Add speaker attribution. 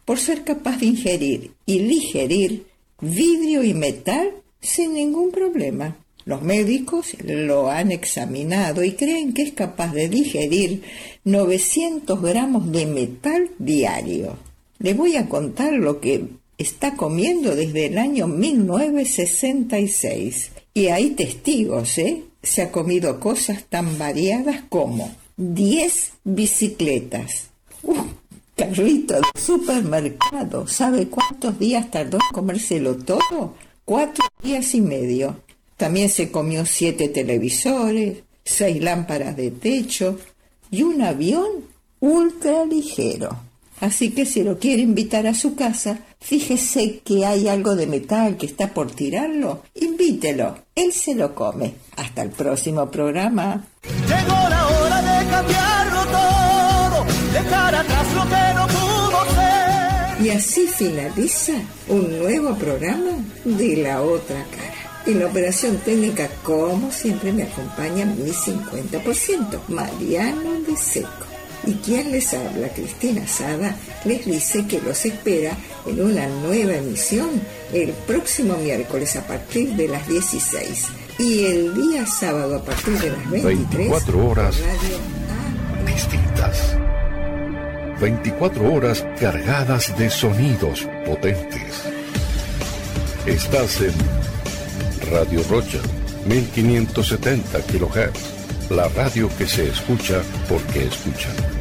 Speaker 1: por ser capaz de ingerir y digerir vidrio y metal sin ningún problema. Los médicos lo han examinado y creen que es capaz de digerir 900 gramos de metal diario. Le voy a contar lo que está comiendo desde el año 1966. Y hay testigos, ¿eh? Se ha comido cosas tan variadas como 10 bicicletas. Carrito de supermercado. ¿Sabe cuántos días tardó en comérselo todo? 4 días y medio. También se comió 7 televisores, 6 lámparas de techo y un avión ultra ligero. Así que si lo quiere invitar a su casa, fíjese que hay algo de metal que está por tirarlo, invítelo, él se lo come. Hasta el próximo programa.
Speaker 2: Llegó la hora de cambiarlo todo, dejar atrás lo que no pudo ser.
Speaker 1: Y así finaliza un nuevo programa de La Otra Cara. En la operación técnica, como siempre, me acompaña mi 50%, Mariano de Seco. Y quien les habla, Cristina Sada, les dice que los espera en una nueva emisión el próximo miércoles a partir de las 16 y el día sábado a partir de las 23.
Speaker 3: 24 horas distintas. 24 horas cargadas de sonidos potentes. Estás en Radio Rocha, 1570 kHz. La radio que se escucha porque escucha.